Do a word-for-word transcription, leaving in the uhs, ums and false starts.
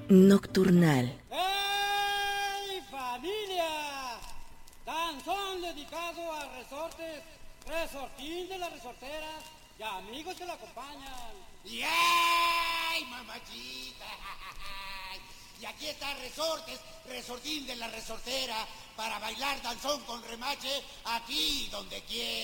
Nocturnal. ¡Hey, familia! Danzón dedicado a resortes, resortín de las resorteras y amigos que la acompañan. ¡Yay, mamachita! Y aquí está Resortes, resortín de la resortera, para bailar danzón con remache aquí donde quiera.